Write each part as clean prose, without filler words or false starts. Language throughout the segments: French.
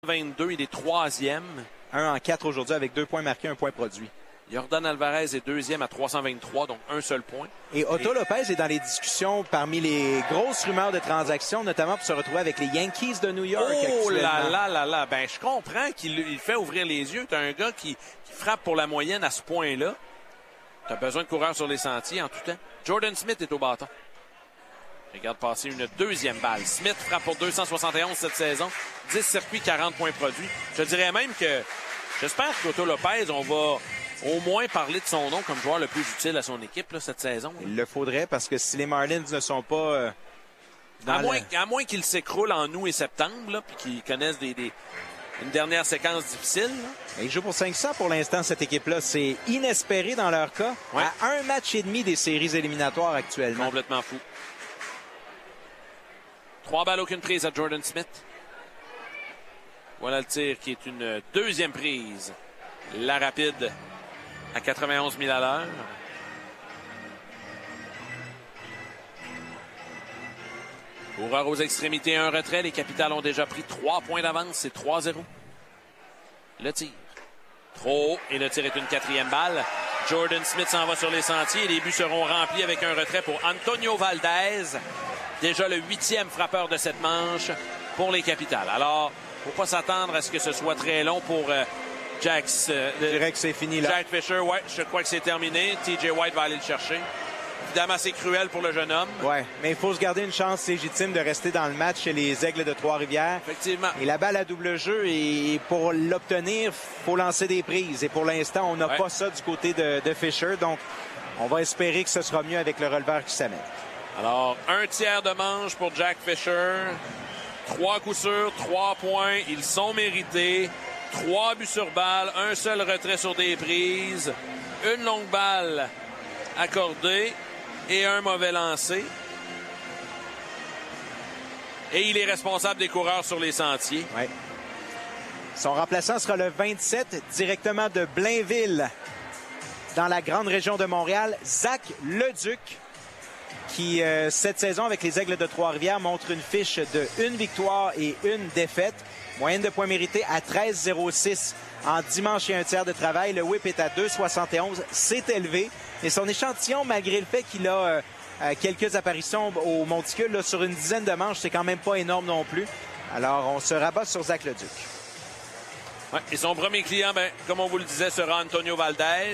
22, il est troisième. 1 en 4 aujourd'hui avec 2 points marqués, 1 point produit. Jordan Alvarez est deuxième à 323, donc un seul point. Et Otto Lopez est dans les discussions parmi les grosses rumeurs de transactions, notamment pour se retrouver avec les Yankees de New York. Oh là là là là! Ben, je comprends qu'il fait ouvrir les yeux. Tu as un gars qui frappe pour la moyenne à ce point-là. Tu as besoin de coureurs sur les sentiers en tout temps. Jordan Smith est au bâton. Regarde passer une deuxième balle. Smith frappe pour 271 cette saison. 10 circuits, 40 points produits. Je dirais même que j'espère qu'Otto Lopez, on va au moins parler de son nom comme joueur le plus utile à son équipe là, cette saison. Il le faudrait parce que si les Marlins ne sont pas... à moins qu'ils s'écroulent en août et septembre, là, puis qu'ils connaissent une dernière séquence difficile. Ils jouent pour 500 pour l'instant, cette équipe-là. C'est inespéré dans leur cas. Ouais. À un match et demi des séries éliminatoires actuellement. Complètement fou. 3 balles, aucune prise à Jordan Smith. Voilà le tir qui est une deuxième prise. La rapide à 91 000 à l'heure. Coureur aux extrémités, un retrait. Les Capitals ont déjà pris 3 points d'avance. C'est 3-0. Le tir. Trop haut. Et le tir est une quatrième balle. Jordan Smith s'en va sur les sentiers. Les buts seront remplis avec un retrait pour Antonio Valdez. Déjà le 8e frappeur de cette manche pour les Capitals. Alors, il ne faut pas s'attendre à ce que ce soit très long pour Jack. Je dirais que c'est fini là. Jack Fisher, ouais, je crois que c'est terminé. TJ White va aller le chercher. Évidemment, c'est cruel pour le jeune homme. Ouais, mais il faut se garder une chance légitime de rester dans le match chez les Aigles de Trois-Rivières. Effectivement. Et la balle à double jeu, et pour l'obtenir, il faut lancer des prises. Et pour l'instant, on n'a pas ça du côté de Fisher. Donc, on va espérer que ce sera mieux avec le releveur qui s'amène. Alors, un tiers de manche pour Jack Fisher. 3 coups sûrs, 3 points. Ils sont mérités. 3 buts sur balle, un seul retrait sur des prises. Une longue balle accordée et un mauvais lancer. Et il est responsable des coureurs sur les sentiers. Ouais. Son remplaçant sera le 27, directement de Blainville, dans la grande région de Montréal, Zach Leduc, qui, cette saison, avec les Aigles de Trois-Rivières, montre une fiche de 1 victoire et 1 défaite. Moyenne de points mérités à 13,06 en dimanche et un tiers de travail. Le whip est à 2,71. C'est élevé. Et son échantillon, malgré le fait qu'il a quelques apparitions au monticule, là, sur une dizaine de manches, c'est quand même pas énorme non plus. Alors, on se rabat sur Zach Leduc. Ouais, et son premier client, ben, comme on vous le disait, sera Antonio Valdez.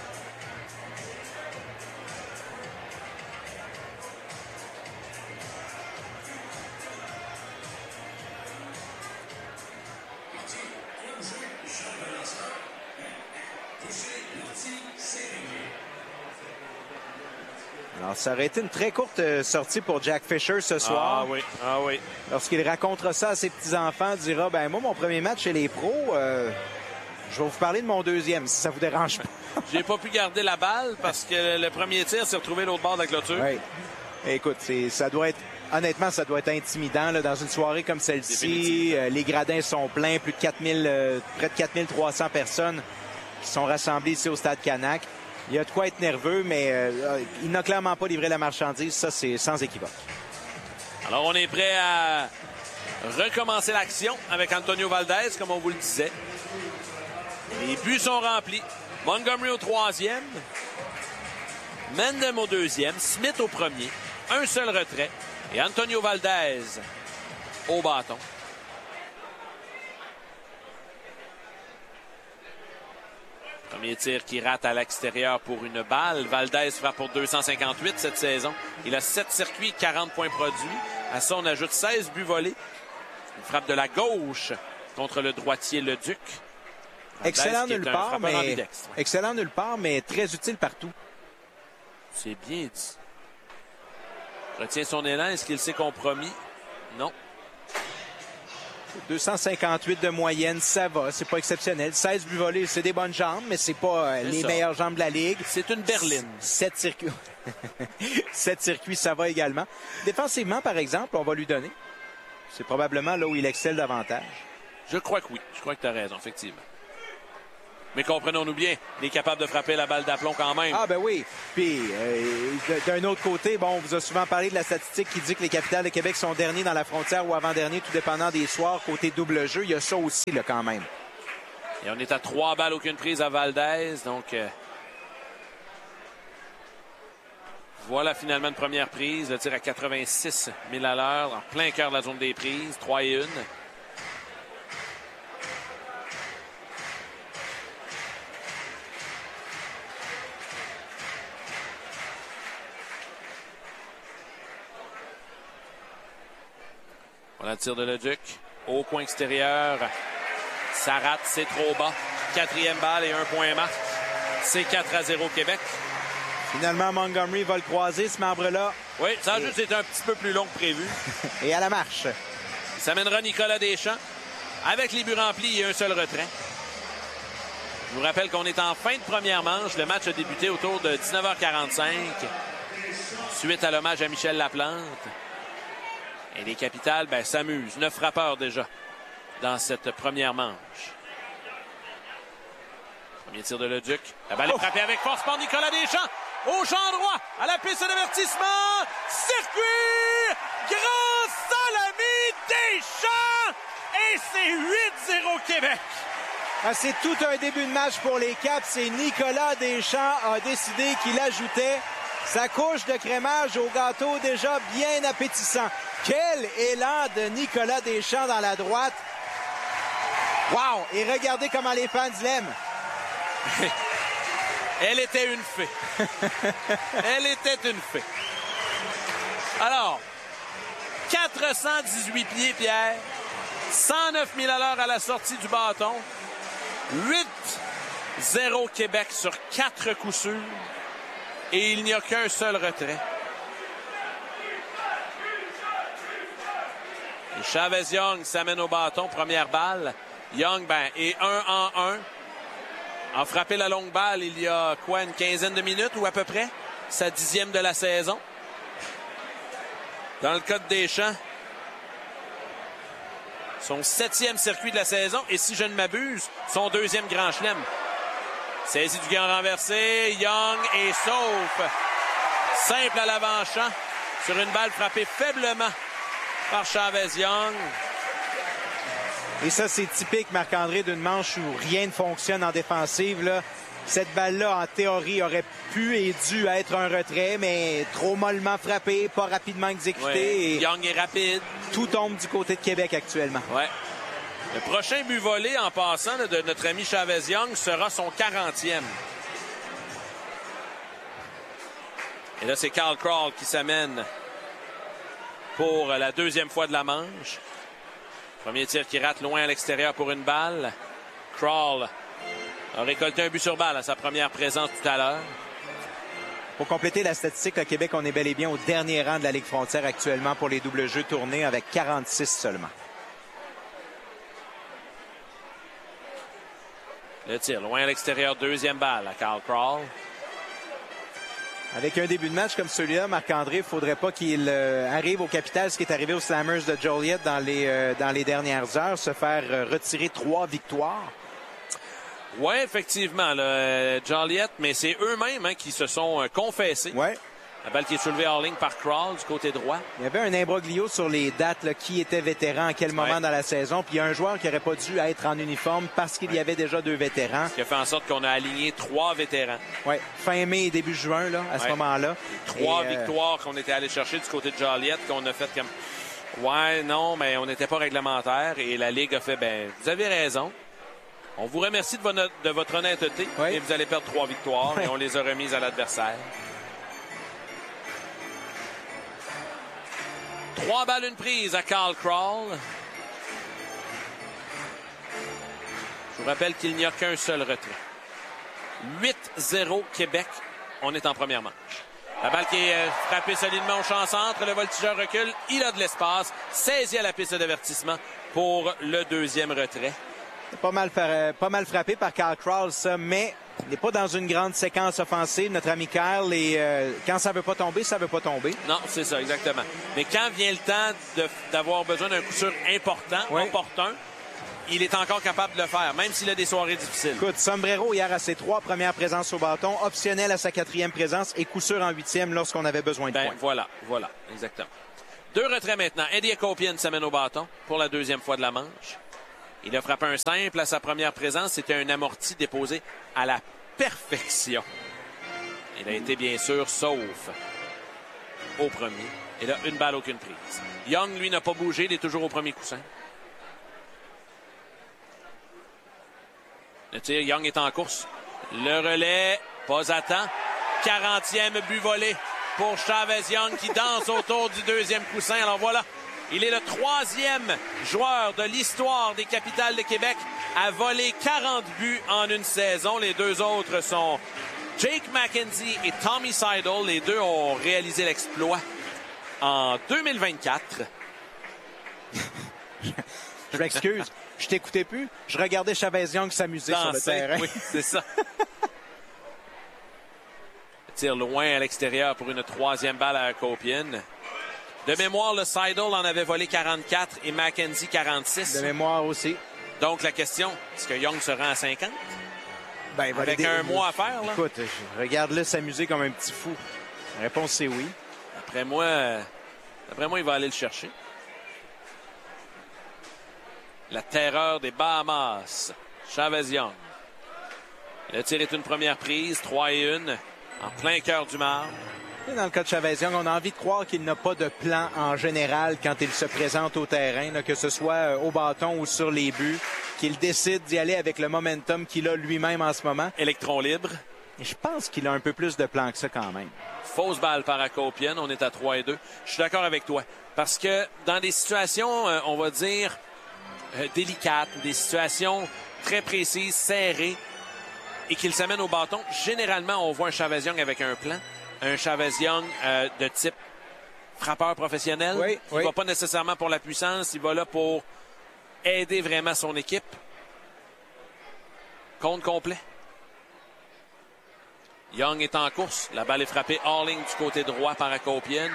Alors, ça aurait été une très courte sortie pour Jack Fisher ce soir. Ah oui, ah oui. Lorsqu'il racontera ça à ses petits-enfants, il dira, ben moi, mon premier match chez les pros, je vais vous parler de mon deuxième, si ça vous dérange pas. J'ai pas pu garder la balle parce que le premier tir s'est retrouvé l'autre bord de la clôture. Oui. Écoute, ça doit être, honnêtement, ça doit être intimidant là, dans une soirée comme celle-ci. Les gradins sont pleins, plus de 4000, près de 4300 personnes qui sont rassemblées ici au Stade Canac. Il y a de quoi être nerveux, mais il n'a clairement pas livré la marchandise. Ça, c'est sans équivoque. Alors, on est prêt à recommencer l'action avec Antonio Valdez, comme on vous le disait. Les buts sont remplis. Montgomery au 3e. Mendem au 2e. Smith au 1er. Un seul retrait. Et Antonio Valdez au bâton. Premier tir qui rate à l'extérieur pour une balle. Valdez frappe pour 258 cette saison. Il a 7 circuits, 40 points produits. À ça, on ajoute 16 buts volés. Une frappe de la gauche contre le droitier Leduc. Excellent nulle part, excellent nulle part, mais très utile partout. C'est bien dit. Retient son élan. Est-ce qu'il s'est compromis? Non. 258 de moyenne, ça va, c'est pas exceptionnel. 16 buts volés, c'est des bonnes jambes, mais c'est pas les meilleures jambes de la Ligue. C'est une berline. 7 circuits. 7 circuits, ça va également. Défensivement, par exemple, on va lui donner. C'est probablement là où il excelle davantage. Je crois que oui. Je crois que tu as raison, effectivement. Mais comprenons-nous bien, il est capable de frapper la balle d'aplomb quand même. Ah ben oui. Puis, d'un autre côté, bon, on vous a souvent parlé de la statistique qui dit que les Capitals de Québec sont derniers dans la frontière ou avant-derniers, tout dépendant des soirs, côté double jeu. Il y a ça aussi, là, quand même. Et on est à 3 balles, aucune prise à Valdez. Donc, voilà finalement une première prise. Le tir à 86 000 à l'heure, en plein cœur de la zone des prises. 3-1. Voilà le tir de Leduc. Au coin extérieur. Ça rate, c'est trop bas. 4e balle et 1 point marque. C'est 4-0 Québec. Finalement, Montgomery va le croiser, ce marbre-là. Oui, ça a juste été un petit peu plus long que prévu. Et à la marche. Ça mènera Nicolas Deschamps. Avec les buts remplis et un seul retrait. Je vous rappelle qu'on est en fin de première manche. Le match a débuté autour de 19h45. Suite à l'hommage à Michel Laplante. Et les Capitals s'amusent. 9 frappeurs déjà dans cette première manche. Premier tir de Leduc. La balle est frappée avec force par Nicolas Deschamps. Au champ droit, à la piste d'avertissement. Circuit! Grand salami Deschamps! Et c'est 8-0 Québec. Ah, c'est tout un début de match pour les Caps. Et Nicolas Deschamps a décidé qu'il ajoutait sa couche de crémage au gâteau déjà bien appétissant. Quel élan de Nicolas Deschamps dans la droite. Wow! Et regardez comment les fans l'aiment. Elle était une fée. Elle était une fée. Alors, 418 pieds, Pierre. 109 000 à l'heure à la sortie du bâton. 8-0 Québec sur 4 coups sûrs. Et il n'y a qu'un seul retrait. Et Chavez-Young s'amène au bâton. Première balle. Young est 1-1. A frappé la longue balle il y a une quinzaine de minutes ou à peu près. Sa 10e de la saison. Dans le cas de Deschamps, son 7e circuit de la saison et si je ne m'abuse, son 2e grand chelem. Saisie du gant renversé. Young est sauf. Simple à l'avant-champ sur une balle frappée faiblement par Chavez-Young. Et ça, c'est typique, Marc-André, d'une manche où rien ne fonctionne en défensive, là. Cette balle-là, en théorie, aurait pu et dû être un retrait, mais trop mollement frappé, pas rapidement exécuté. Ouais. Et Young est rapide. tout tombe du côté de Québec actuellement. Ouais. Le prochain but volé, en passant, là, de notre ami Chavez-Young sera son 40e. Et là, c'est Carl Crawl qui s'amène pour la 2e fois de la manche. Premier tir qui rate loin à l'extérieur pour une balle. Crawl a récolté un but sur balle à sa première présence tout à l'heure. Pour compléter la statistique, à Québec, on est bel et bien au dernier rang de la Ligue frontière actuellement pour les doubles jeux tournés avec 46 seulement. Le tir loin à l'extérieur, 2e balle à Carl Crawl. Avec un début de match comme celui-là, Marc-André, il ne faudrait pas qu'il arrive au Capitals, ce qui est arrivé aux Slammers de Joliet dans les dernières heures, se faire retirer 3 victoires. Oui, effectivement, Joliet, mais c'est eux-mêmes qui se sont confessés. Ouais. La balle qui est soulevée hors ligne par Crawl du côté droit. Il y avait un imbroglio sur les dates, là, qui était vétéran à quel moment dans la saison. Puis il y a un joueur qui n'aurait pas dû être en uniforme parce qu'il y avait déjà 2 vétérans. Ce qui a fait en sorte qu'on a aligné 3 vétérans. Oui, fin mai et début juin, là, à ce moment-là. 3 victoires qu'on était allé chercher du côté de Joliet, qu'on a fait comme... Ouais, non, mais on n'était pas réglementaire. Et la Ligue a fait, vous avez raison. On vous remercie de votre honnêteté. Et vous allez perdre 3 victoires. Et on les a remises à l'adversaire. 3 balles, une prise à Carl Crawl. Je vous rappelle qu'il n'y a qu'un seul retrait. 8-0 Québec. On est en première manche. La balle qui est frappée solidement au champ centre. Le voltigeur recule. Il a de l'espace. Saisi à la piste d'avertissement pour le 2e retrait. Pas mal frappé par Carl Crawl, ça, mais il n'est pas dans une grande séquence offensive, notre ami Kyle. Et quand ça ne veut pas tomber, ça ne veut pas tomber. Non, c'est ça, exactement. Mais quand vient le temps d'avoir besoin d'un coup sûr important, opportun, il est encore capable de le faire, même s'il a des soirées difficiles. Écoute, Sombrero, hier, à ses 3 premières présences au bâton, optionnel à sa 4e présence et coup sûr en 8e lorsqu'on avait besoin de points. Voilà, exactement. 2 retraits maintenant. Eddie Acopian s'amène au bâton pour la 2e fois de la manche. Il a frappé un simple à sa première présence. C'était un amorti déposé à la perfection. Il a été, bien sûr, sauf au premier. Et là, une balle, aucune prise. Young, lui, n'a pas bougé. Il est toujours au premier coussin. Le tir, Young est en course. Le relais, pas à temps. 40e but volé pour Chavez Young qui danse autour du 2e coussin. Alors voilà, il est le 3e joueur de l'histoire des Capitales de Québec à voler 40 buts en une saison. Les 2 autres sont Jake McKenzie et Tommy Seidel. Les 2 ont réalisé l'exploit en 2024. Je m'excuse, je t'écoutais plus. Je regardais Chavez Young s'amuser sur le terrain. Oui, c'est ça. Tire loin à l'extérieur pour une 3e balle à Acopian. De mémoire, le Seidel en avait volé 44 et McKenzie 46. De mémoire aussi. Donc, la question, est-ce que Young se rend à 50? Ben, avec un mois à faire, là? Écoute, regarde-le s'amuser comme un petit fou. La réponse, c'est oui. D'après moi, il va aller le chercher. La terreur des Bahamas. Chavez Young. Le tir est une première prise, 3-1. En plein cœur du marbre. Dans le cas de Chavez Young, on a envie de croire qu'il n'a pas de plan en général quand il se présente au terrain, là, que ce soit au bâton ou sur les buts, qu'il décide d'y aller avec le momentum qu'il a lui-même en ce moment. Électron libre. Et je pense qu'il a un peu plus de plan que ça quand même. Fausse balle par Acopian. On est à 3-2. Je suis d'accord avec toi. Parce que dans des situations, on va dire, délicates, des situations très précises, serrées, et qu'il s'amène au bâton, généralement, on voit un Chavez Young avec un plan. Un Chavez Young de type frappeur professionnel. Oui, il ne va pas nécessairement pour la puissance. Il va là pour aider vraiment son équipe. Compte complet. Young est en course. La balle est frappée hors ligne du côté droit par Acopian.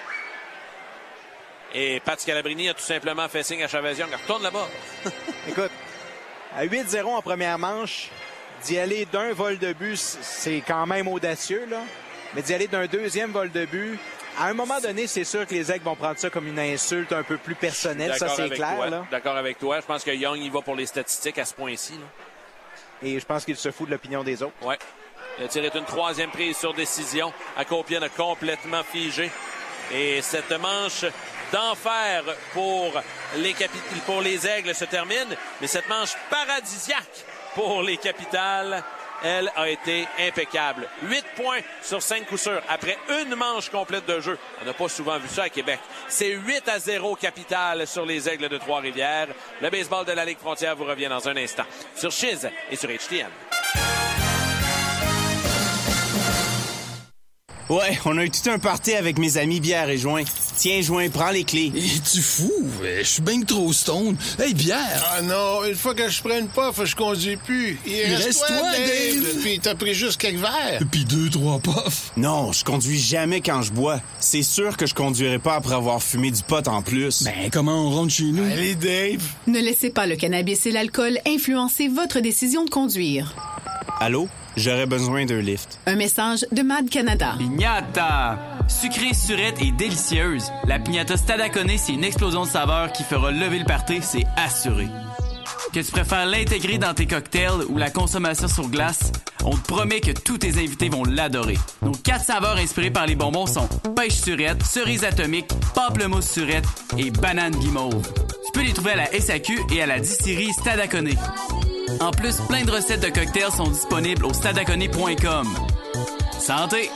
Et Pat Scalabrini a tout simplement fait signe à Chavez Young. Retourne là-bas. Écoute, à 8-0 en première manche, d'y aller d'un vol de but, c'est quand même audacieux, là. Mais d'y aller d'un 2e vol de but, à un moment donné, c'est sûr que les Aigles vont prendre ça comme une insulte un peu plus personnelle. Ça, c'est clair. Là. D'accord avec toi. Je pense que Young, il va pour les statistiques à ce point-ci. Là. Et je pense qu'il se fout de l'opinion des autres. Oui. Le tir est une 3e prise sur décision. Acopian a complètement figé. Et cette manche d'enfer pour les Aigles se termine. Mais cette manche paradisiaque pour les Capitales, elle a été impeccable. 8 points sur 5 coups sûrs après une manche complète de jeu. On n'a pas souvent vu ça à Québec. C'est 8-0 Capitale sur les Aigles de Trois-Rivières. Le baseball de la Ligue Frontière vous revient dans un instant sur Chiz et sur HTM. Ouais, on a eu tout un party avec mes amis bière et joint. Tiens, joint, prends les clés. Es-tu fou? Je suis bien trop stone. Hey, bière! Ah non, une fois que je prends une puff, je conduis plus. Il reste toi, Dave! Puis t'as pris juste quelques verres. Puis 2-3 puffs. Non, je conduis jamais quand je bois. C'est sûr que je conduirai pas après avoir fumé du pot en plus. Ben, comment on rentre chez nous? Allez, Dave! Ne laissez pas le cannabis et l'alcool influencer votre décision de conduire. Allô? J'aurais besoin d'un lift. Un message de Mad Canada. Pignata! Sucrée, surette et délicieuse, la pignata Stadaconé, c'est une explosion de saveurs qui fera lever le party, c'est assuré. Que tu préfères l'intégrer dans tes cocktails ou la consommation sur glace, on te promet que tous tes invités vont l'adorer. Nos 4 saveurs inspirées par les bonbons sont pêche surette, cerise atomique, pamplemousse surette et banane guimauve. Tu peux les trouver à la SAQ et à la distillerie Stadaconé. En plus, plein de recettes de cocktails sont disponibles au stadaconé.com. Santé!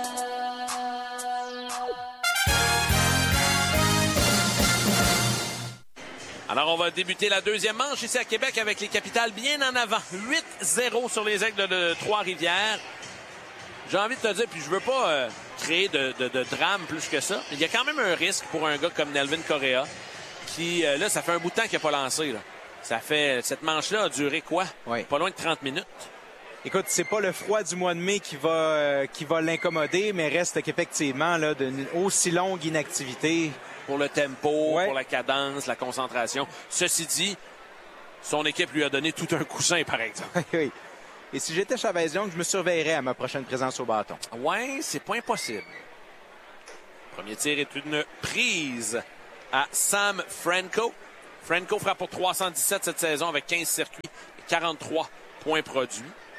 Alors, on va débuter la 2e manche ici à Québec avec les Capitales bien en avant. 8-0 sur les Aigles de Trois-Rivières. J'ai envie de te dire, puis je veux pas créer de drame plus que ça. Il y a quand même un risque pour un gars comme Nelvin Correa qui, là, ça fait un bout de temps qu'il n'a pas lancé, là. Cette manche-là a duré quoi? Oui. Pas loin de 30 minutes. Écoute, c'est pas le froid du mois de mai qui va l'incommoder, mais reste qu'effectivement, là, d'une aussi longue inactivité. Pour le tempo, Ouais. pour la cadence, la concentration. Ceci dit, son équipe lui a donné tout un coussin, par exemple. Oui. Et si j'étais Chavez Young, je me surveillerais à ma prochaine présence au bâton. Ouais, c'est pas impossible. Premier tir est une prise à Sam Franco. Franco frappe pour 317 cette saison avec 15 circuits et 43 points produits.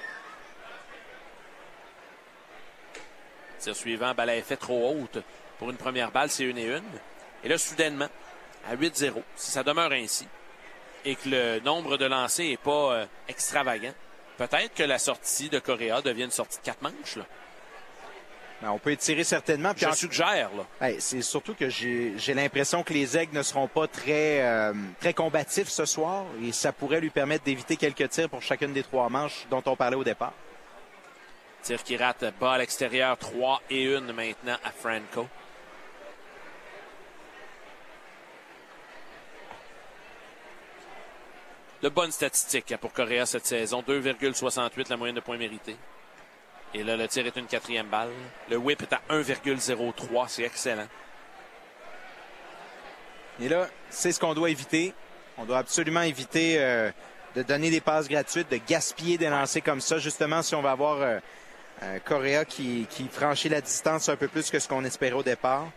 Tir suivant, balle à effet trop haute pour une première balle, c'est 1-1. Et là, soudainement, à 8-0, si ça demeure ainsi, et que le nombre de lancers n'est pas extravagant, peut-être que la sortie de Correa devient une sortie de 4 manches, là. Ben, on peut étirer certainement. Je suggère, là. Hey, c'est surtout que j'ai l'impression que les Aigles ne seront pas très combatifs ce soir et ça pourrait lui permettre d'éviter quelques tirs pour chacune des 3 manches dont on parlait au départ. Tir qui rate bas à l'extérieur, 3-1 maintenant à Franco. De bonnes statistiques pour Correa cette saison, 2,68 la moyenne de points mérités. Et là, le tir est une 4e balle. Le whip est à 1,03. C'est excellent. Et là, c'est ce qu'on doit éviter. On doit absolument éviter de donner des passes gratuites, de gaspiller des lancers comme ça. Justement, si on va avoir Correa qui franchit la distance un peu plus que ce qu'on espérait au départ.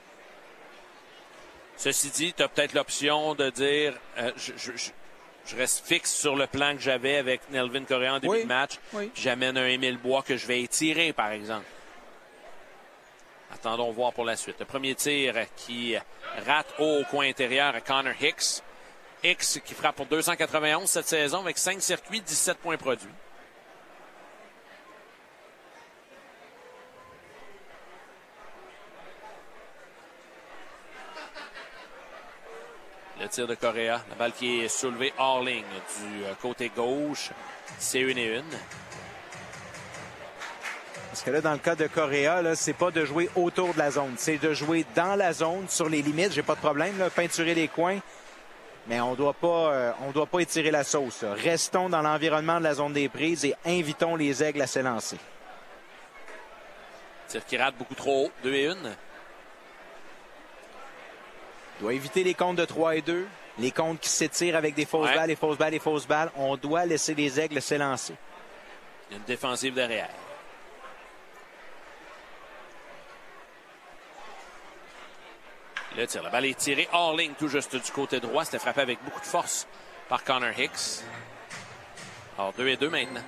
Ceci dit, tu as peut-être l'option de dire je reste fixe sur le plan que j'avais avec Nelvin Correa en début de match. Oui. J'amène un Émile Bois que je vais étirer, par exemple. Attendons voir pour la suite. Le premier tir qui rate haut au coin intérieur à Connor Hicks. Hicks qui frappe pour 291 cette saison avec 5 circuits, 17 points produits. Le tir de Correa, la balle qui est soulevée hors ligne du côté gauche, c'est 1-1. Parce que là, dans le cas de Correa, là, c'est pas de jouer autour de la zone, c'est de jouer dans la zone, sur les limites. J'ai pas de problème, là, peinturer les coins, mais on doit pas étirer la sauce, là. Restons dans l'environnement de la zone des prises et invitons les Aigles à s'élancer. Tir qui rate beaucoup trop haut, 2-1. Doit éviter les comptes de 3 et 2, les comptes qui s'étirent avec des fausses balles, les fausses balles, les fausses balles. On doit laisser les Aigles s'élancer. Il y a une défensive derrière. Le tir, la balle est tirée hors ligne tout juste du côté droit. C'était frappé avec beaucoup de force par Connor Hicks. Alors 2-2 maintenant.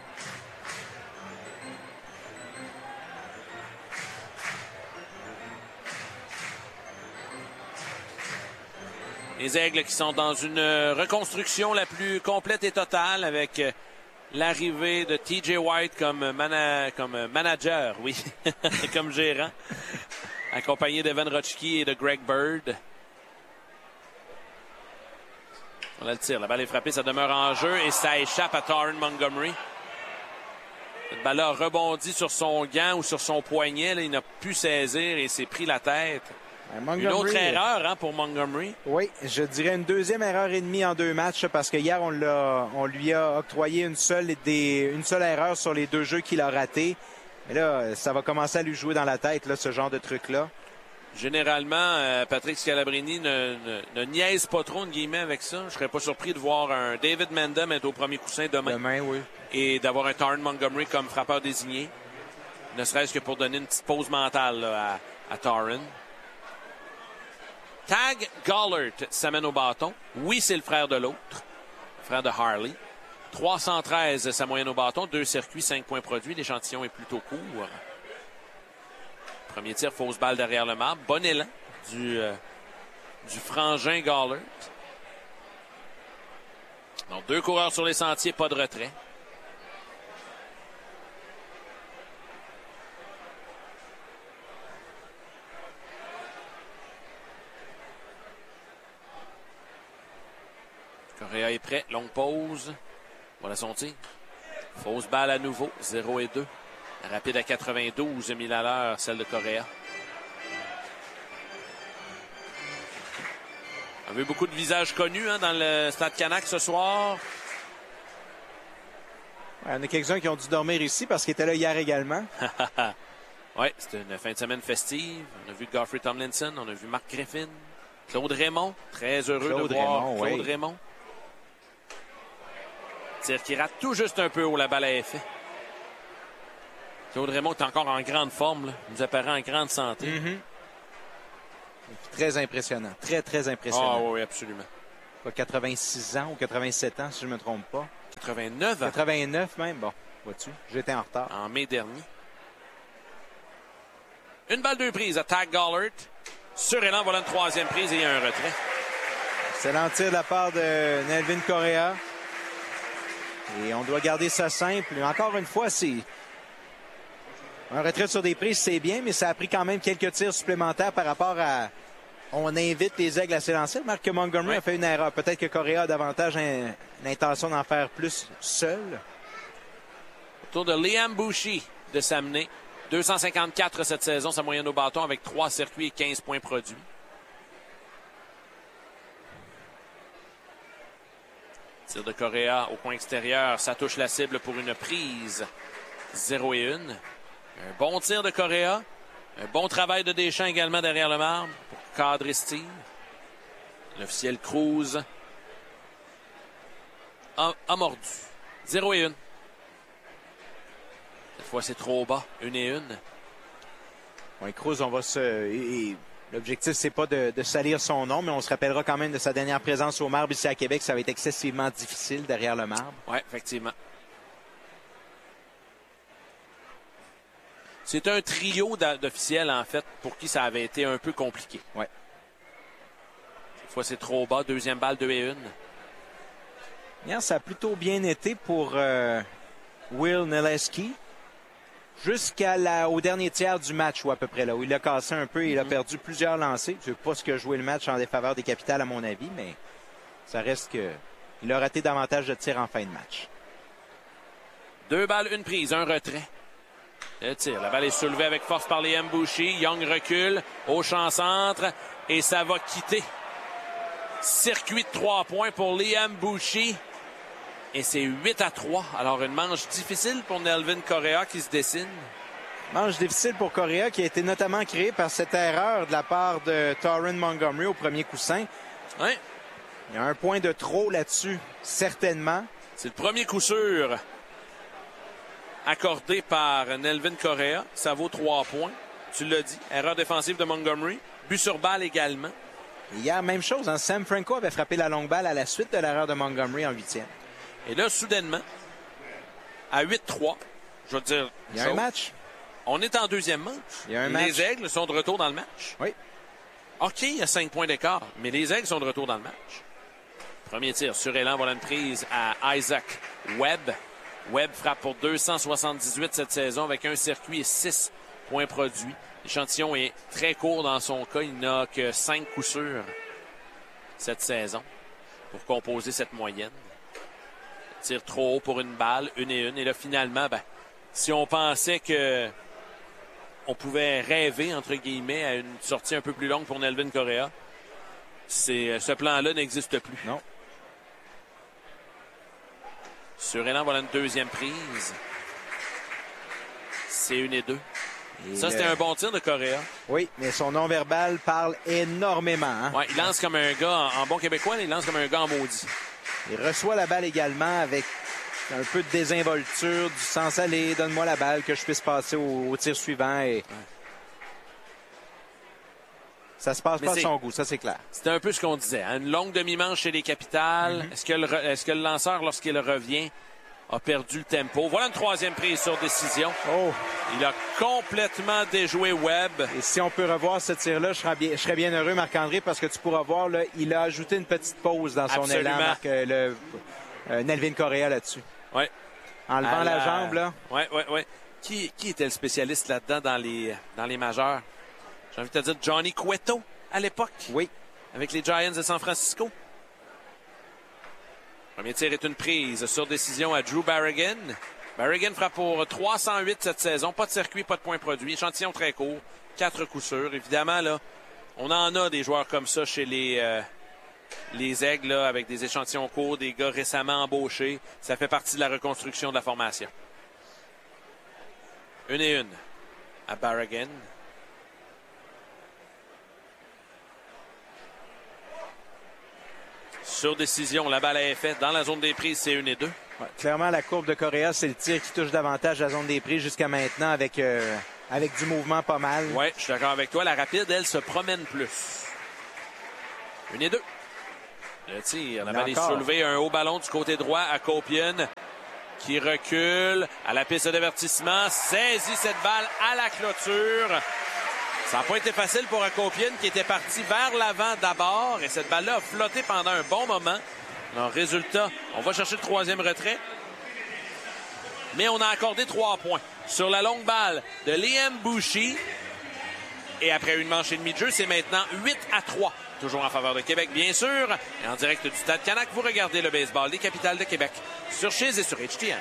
Les Aigles qui sont dans une reconstruction la plus complète et totale avec l'arrivée de TJ White comme manager, oui, comme gérant, accompagné d'Evan Rotchky et de Greg Bird. On a le tir, la balle est frappée, ça demeure en jeu et ça échappe à Taron Montgomery. Cette balle-là rebondit sur son gant ou sur son poignet, là, il n'a pu saisir et s'est pris la tête. Une autre erreur pour Montgomery. Oui, je dirais une deuxième erreur et demie en 2 matchs parce que hier, on lui a octroyé une seule erreur sur les 2 jeux qu'il a ratés. Mais là, ça va commencer à lui jouer dans la tête, là, ce genre de truc-là. Généralement, Patrick Scalabrini ne niaise pas trop, de guillemets, avec ça. Je serais pas surpris de voir un David Mendham être au premier coussin demain. Demain, oui. Et d'avoir un Taron Montgomery comme frappeur désigné. Ne serait-ce que pour donner une petite pause mentale là, à Taron. Tag Gollert s'amène au bâton. Oui, c'est le frère de l'autre, le frère de Harley. 313 sa moyenne au bâton, 2 circuits, 5 points produits. L'échantillon est plutôt court. Premier tir, fausse balle derrière le marbre. Bon élan du frangin Gollert. Donc 2 coureurs sur les sentiers, pas de retrait. Correa est prêt. Longue pause. Voilà son tir. Fausse balle à nouveau. 0 et 2. Rapide à 92 milles à l'heure, celle de Correa. On a vu beaucoup de visages connus dans le Stade Canac ce soir. Il y en a quelques-uns qui ont dû dormir ici parce qu'ils étaient là hier également. Oui, c'était une fin de semaine festive. On a vu Godfrey Tomlinson, on a vu Marc Griffin, Claude Raymond. Très heureux de voir Claude Raymond. Tir qui rate tout juste un peu haut, la balle à effet. Claude Raymond est encore en grande forme, là. Il nous apparaît en grande santé. Très impressionnant. Très, très impressionnant. Ah oui, absolument. 86 ans ou 87 ans, si je ne me trompe pas. 89 ans. 89 même. Bon, vois-tu, j'étais en retard. En mai dernier. Une balle, 2 prises à Tag Gollert. Sur élan, voilà une 3e prise et il y a un retrait. Excellent tir de la part de Nelvin Correa. Et on doit garder ça simple. Et encore une fois, c'est un retrait sur des prises, c'est bien, mais ça a pris quand même quelques tirs supplémentaires par rapport à... On invite les Aigles à s'élancer. Marc Montgomery a fait une erreur. Peut-être que Correa a davantage l'intention d'en faire plus seul. Autour de Liam Bouchy de s'amener. 254 cette saison, sa moyenne au bâton avec 3 circuits et 15 points produits. Tir de Correa au coin extérieur. Ça touche la cible pour une prise. 0-1. Un bon tir de Correa. Un bon travail de Deschamps également derrière le marbre pour cadrer ce tir. L'officiel Cruz a mordu. 0-1. Cette fois, c'est trop bas. 1-1. Oui, Cruz, on va se... L'objectif, c'est pas de salir son nom, mais on se rappellera quand même de sa dernière présence au marbre ici à Québec. Ça va être excessivement difficile derrière le marbre. Oui, effectivement. C'est un trio d'officiels, en fait, pour qui ça avait été un peu compliqué. Oui. Cette fois, c'est trop bas. 2e balle, 2-1. Hier, ça a plutôt bien été pour Will Neleski. Jusqu'au dernier tiers du match, ou à peu près là, où il a cassé un peu, il a perdu plusieurs lancers. Je ne sais pas ce que joué le match en défaveur des Capitals, à mon avis, mais ça reste que il a raté davantage de tirs en fin de match. 2 balles, 1 prise, un retrait. Le tir, la balle est soulevée avec force par Liam Bouchy. Young recule au champ centre et ça va quitter. Circuit de 3 points pour Liam Bouchy. Et c'est 8-3. Alors, une manche difficile pour Nelvin Correa qui se dessine. Manche difficile pour Correa qui a été notamment créée par cette erreur de la part de Torrin Montgomery au premier coussin. Oui. Il y a un point de trop là-dessus, certainement. C'est le premier coup sûr accordé par Nelvin Correa. Ça vaut 3 points. Tu l'as dit. Erreur défensive de Montgomery. But sur balle également. Et hier, même chose. Hein? Sam Franco avait frappé la longue balle à la suite de l'erreur de Montgomery en 8e. Et là, soudainement, à 8-3, je veux dire... Il y a un match. On est en 2e manche. Il y a un match. Les Aigles sont de retour dans le match. Oui. OK, il y a 5 points d'écart, mais les Aigles sont de retour dans le match. Premier tir sur élan, voilà une prise à Isaac Webb. Webb frappe pour 278 cette saison avec un circuit et 6 points produits. L'échantillon est très court dans son cas. Il n'a que 5 coups sûrs cette saison pour composer cette moyenne. Tire trop haut pour une balle, 1-1. Et là, finalement, si on pensait que on pouvait rêver, entre guillemets, à une sortie un peu plus longue pour Nelvin Correa, ce plan-là n'existe plus. Non. Sur élan, voilà une 2e prise. C'est 1-2. Ça, c'était un bon tir de Correa. Oui, mais son non-verbal parle énormément. Hein? Ouais, il lance comme un gars, en bon québécois, il lance comme un gars en maudit. Il reçoit la balle également avec un peu de désinvolture, du sens aller, donne-moi la balle que je puisse passer au tir suivant. Et... Ça se passe pas de son goût, ça c'est clair. C'était un peu ce qu'on disait. Hein? Une longue demi-manche chez les Capitals. Est-ce que le lanceur, lorsqu'il revient, a perdu le tempo? Voilà une 3e prise sur décision. Oh! Il a complètement déjoué Webb. Et si on peut revoir ce tir-là, je serais bien heureux, Marc-André, parce que tu pourras voir, là, il a ajouté une petite pause dans son élan, Nelvin Correa là-dessus. Oui. En levant la jambe, là. Oui. Qui était le spécialiste là-dedans dans les majeurs? J'ai envie de te dire Johnny Cueto à l'époque. Oui. Avec les Giants de San Francisco. Premier tir est une prise sur décision à Drew Barragan. Barragan frappe pour 308 cette saison. Pas de circuit, pas de points produits. Échantillon très court. 4 coups sûrs. Évidemment, là, on en a des joueurs comme ça chez les Aigles, là, avec des échantillons courts, des gars récemment embauchés. Ça fait partie de la reconstruction de la formation. 1-1 à Barragan. Sur décision, la balle est faite dans la zone des prises, c'est 1-2. Ouais, clairement, la courbe de Correa, c'est le tir qui touche davantage la zone des prises jusqu'à maintenant avec du mouvement pas mal. Oui, je suis d'accord avec toi. La rapide, elle, se promène plus. 1-2. Le tir, la balle est soulevée. Un haut ballon du côté droit à Kopian qui recule à la piste d'avertissement. Saisit cette balle à la clôture. Ça n'a pas été facile pour Kopian qui était parti vers l'avant d'abord. Et cette balle-là a flotté pendant un bon moment. Alors, résultat, on va chercher le troisième retrait. Mais on a accordé 3 points sur la longue balle de Liam Bouchy. Et après une manche et demie de jeu, c'est maintenant 8-3. Toujours en faveur de Québec, bien sûr. Et en direct du Stade Canac, vous regardez le baseball des Capitales de Québec sur Chiz et sur HTN.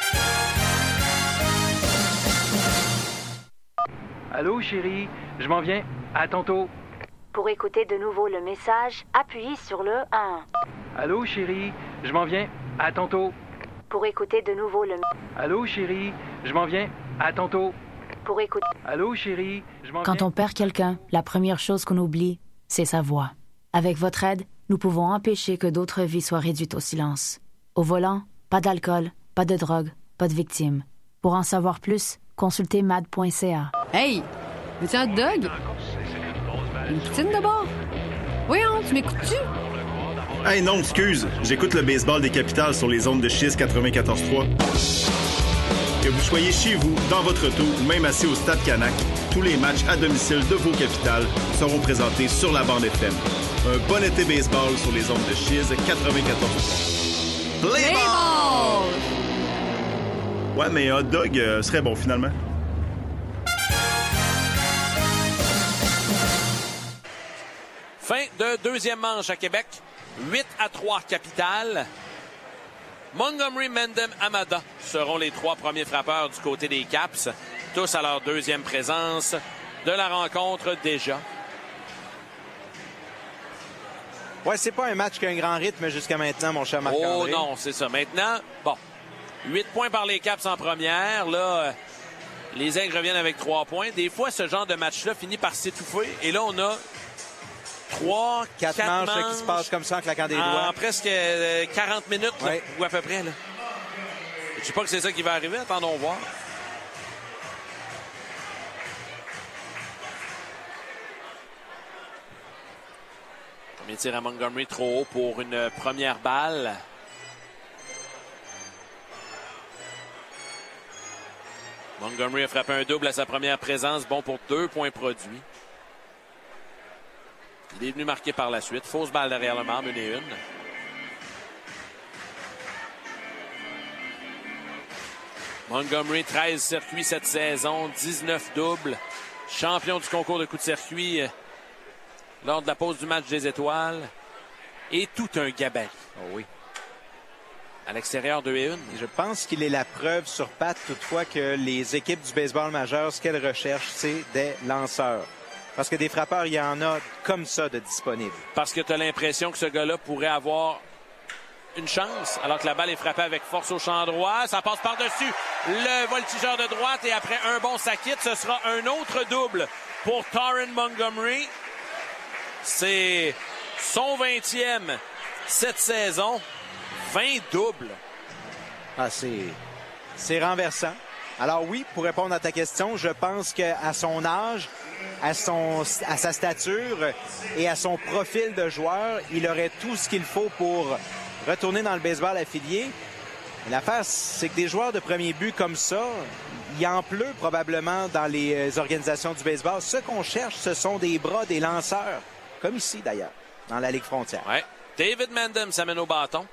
Allô, chérie, je m'en viens. À tantôt. Pour écouter de nouveau le message, appuyez sur le 1. Allô, chérie, je m'en viens. À tantôt. Pour écouter de nouveau le... Allô, chérie, je m'en viens. À tantôt. Pour écouter... Allô, chérie, je m'en viens. Quand on perd quelqu'un, la première chose qu'on oublie, c'est sa voix. Avec votre aide, nous pouvons empêcher que d'autres vies soient réduites au silence. Au volant, pas d'alcool, pas de drogue, pas de victimes. Pour en savoir plus, consultez mad.ca. Hey! Veux-tu un hot dog? Une poutine d'abord? Voyons, tu m'écoutes-tu? Hey non, excuse. J'écoute le baseball des Capitales sur les ondes de Chiz 94.3. Que vous soyez chez vous, dans votre auto ou même assis au Stade Canac, tous les matchs à domicile de vos Capitales seront présentés sur la bande FM. Un bon été baseball sur les ondes de Chiz 94.3. Play ball! Ouais, mais un hot dog serait bon finalement. Fin de deuxième manche à Québec. 8-3 Capitales. Montgomery, Mendham, Amada seront les 3 premiers frappeurs du côté des Caps. Tous à leur deuxième présence de la rencontre déjà. Ouais, c'est pas un match qui a un grand rythme jusqu'à maintenant, mon cher Marc-André. Oh non, c'est ça. Maintenant, bon, 8 points par les Caps en première. Là, les Aigles reviennent avec 3 points. Des fois, ce genre de match-là finit par s'étouffer. Et là, on a 4 manches qui se passent comme ça en claquant des doigts. En presque 40 minutes, là, ou à peu près. Là. Je ne sais pas que c'est ça qui va arriver. Attendons voir. Premier tir à Montgomery, trop haut pour une première balle. Montgomery a frappé un double à sa première présence. Bon pour 2 points produits. Il est venu marquer par la suite. Fausse balle derrière le marbre, 1-1. Montgomery, 13 circuits cette saison, 19 doubles. Champion du concours de coups de circuit lors de la pause du match des étoiles. Et tout un gabarit. Oh oui. À l'extérieur, 2-1. Je pense qu'il est la preuve sur patte, toutefois, que les équipes du baseball majeur, ce qu'elles recherchent, c'est des lanceurs. Parce que des frappeurs, il y en a comme ça de disponibles. Parce que tu as l'impression que ce gars-là pourrait avoir une chance, alors que la balle est frappée avec force au champ droit. Ça passe par-dessus le voltigeur de droite et après un bon saquit, ce sera un autre double pour Torrin Montgomery. C'est son 20e cette saison. 20 doubles. Ah, c'est renversant. Alors oui, pour répondre à ta question, je pense qu'à son âge, à sa stature et à son profil de joueur, il aurait tout ce qu'il faut pour retourner dans le baseball affilié. L'affaire, c'est que des joueurs de premier but comme ça, il en pleut probablement dans les organisations du baseball. Ce qu'on cherche, ce sont des bras, des lanceurs, comme ici d'ailleurs, dans la Ligue frontière. Ouais. David Mendham s'amène au bâton.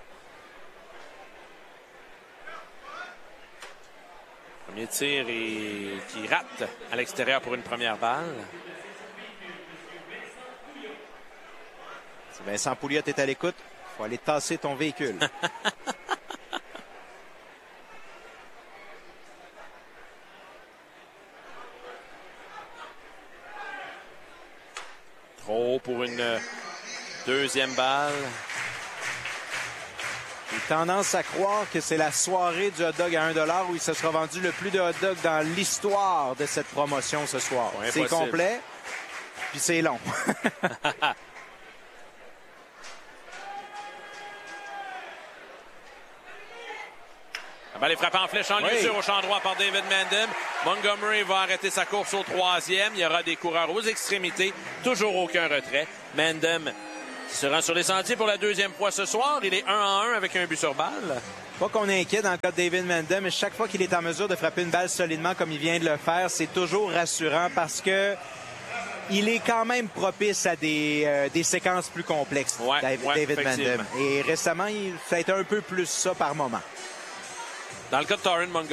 Premier tir qui rate à l'extérieur pour une première balle. Si Vincent Pouliot est à l'écoute, il faut aller tasser ton véhicule. Trop haut pour une deuxième balle. J'ai tendance à croire que c'est la soirée du hot dog à 1$ où il se sera vendu le plus de hot dog dans l'histoire de cette promotion ce soir. Ouais, c'est complet, puis c'est long. La balle est frappée en flèche en lieu sûr au champ droit par David Mandem. Montgomery va arrêter sa course au 3e. Il y aura des coureurs aux extrémités. Toujours aucun retrait. Mandem qui se rend sur les sentiers pour la 2e fois ce soir. Il est 1-1 avec un but sur balle. Pas qu'on est inquiet dans le cas de David Mandem, mais chaque fois qu'il est en mesure de frapper une balle solidement comme il vient de le faire, c'est toujours rassurant parce que il est quand même propice à des séquences plus complexes, David Mandem. Et récemment, ça a été un peu plus ça par moment. Dans le cas de Torrin Montgomery,